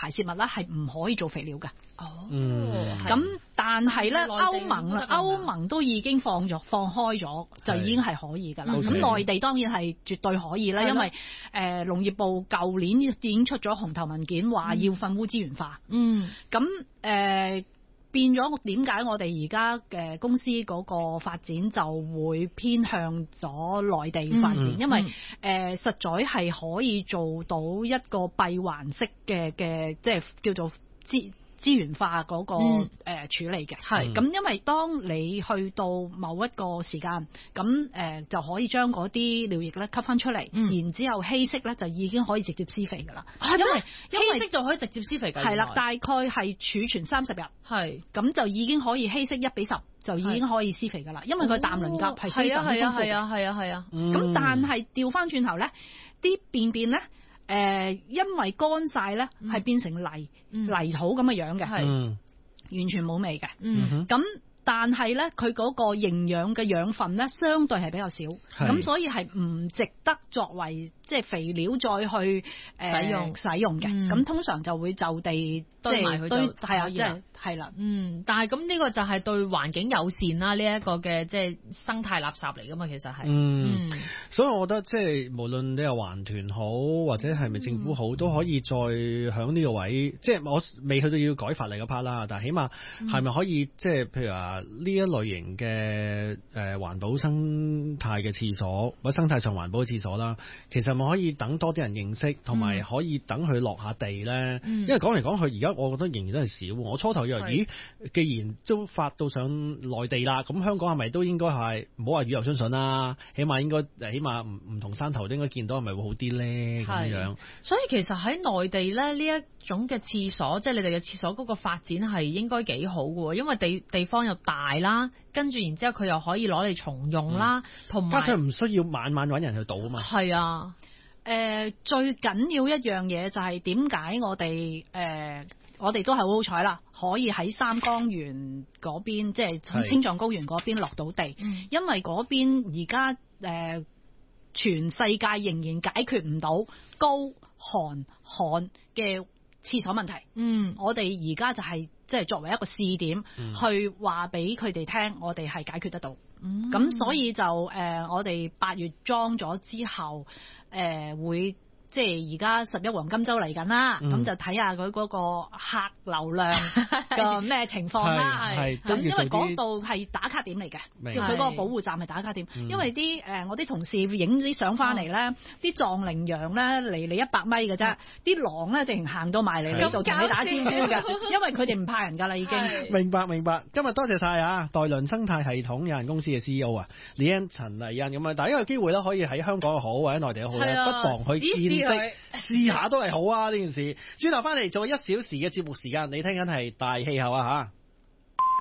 排泄物咧係唔可以做肥料嘅。 哦， 咁但係咧歐盟盟都已經放開咗，就已經係可以㗎啦。咁內地當然係絕對可以啦，因為農業部舊年已經出咗紅頭文件，話要糞污資源化。咁變咗點解我哋而家嘅公司嗰個發展就會偏向咗內地發展，因為實在係可以做到一個閉環式嘅即係叫做資源化嗰個處理嘅。咁因為當你去到某一個時間，咁就可以將嗰啲尿液咧吸翻出嚟，然之後稀釋咧就已經可以直接施肥㗎啦。因為稀釋就可以直接施肥㗎。 係啦，大概係儲存30日，咁就已經可以稀釋1:10，就已經可以施肥㗎啦。因為佢氮磷鉀係非常之豐富嘅。 係啊。 咁但係調翻轉頭咧，啲便便咧。因為乾晒咧，係變成泥土咁嘅樣嘅，完全冇味嘅。咁但係咧，佢嗰個營養嘅養分咧，相對係比較少，咁所以係唔值得作為即係肥料再去使用嘅。咁通常就會就地堆埋佢，係啊，即係。係啦， 但係咁呢個就係對環境友善啦，呢一個嘅即係生態垃圾嚟噶嘛，其實係。 所以我覺得即係無論你係環團好，或者係咪政府好，都可以再響呢個位，即係我未去到要改法例嗰 part 啦，但係起碼係咪可以即係譬如話呢一類型嘅環保生態嘅廁所，或者生態上環保嘅廁所啦，其實咪可以等多啲人認識，同埋可以等佢落下地咧。因為講嚟講去，而家我覺得仍然都係少。我初頭咦，既然都發到上內地啦，咁香港係咪都應該係唔好話雨後春筍啦？起碼唔同山頭都應該見到，係咪會好啲咧？咁樣。所以其實喺內地咧，呢一種嘅廁所，即係你哋嘅廁所嗰個發展係應該幾好嘅，因為地方又大啦，跟住然之後佢又可以攞嚟重用啦，同埋加上唔需要晚晚揾人去倒啊嘛。 係啊， 最緊要一樣嘢就係點解我哋都係好好彩啦，可以喺三江源嗰邊，即係青藏高原嗰邊落到地，因為嗰邊而家全世界仍然解決唔到高寒旱嘅廁所問題。我哋而家就係即係作為一個試點，去話俾佢哋聽，我哋係解決得到。咁所以就我哋8月裝咗之後，會。即係而家11黃金週嚟緊啦，咁就睇下佢嗰個客流量嘅咩情況啦。咁因為嗰度係打卡點嚟嘅，叫佢嗰個保護站係打卡點。因為我啲同事影啲相翻嚟咧，啲藏羚羊咧離你100米嘅啫，啲狼咧直情行到埋嚟呢度同你打招呼嘅，因為佢哋唔怕人㗎啦已經。 明白。今日多謝晒啊，代倫生態系統有限公司嘅 CEO 啊，李欣陳麗欣咁啊，但係呢個機會咧，可以喺香港又好，或者內地又好咧，不妨去見識。試下都係好啊！呢件事轉頭翻嚟做1小時嘅節目時間，你聽緊係大氣候啊吓。